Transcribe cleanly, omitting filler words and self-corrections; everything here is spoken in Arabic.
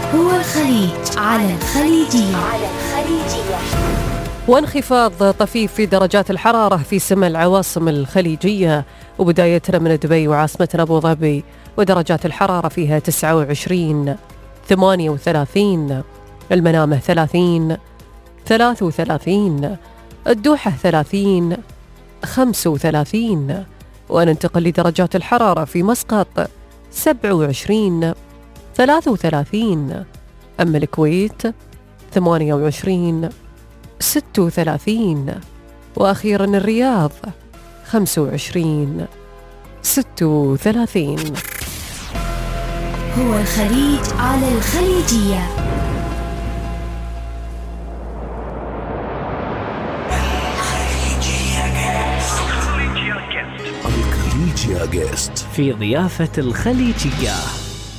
هو الخليج على الخليجية. وانخفاض طفيف في درجات الحرارة في سماء العواصم الخليجية، وبدايتنا من دبي وعاصمتنا أبو ظبي، ودرجات الحرارة فيها 29 38، المنامة 30 33، الدوحة 30 35، وننتقل لدرجات الحرارة في مسقط 27 33، أما الكويت 28 36، وأخيرا الرياض 25 36. هو الخليج على الخليجية. الخليجية جيست في ضيافة الخليجية.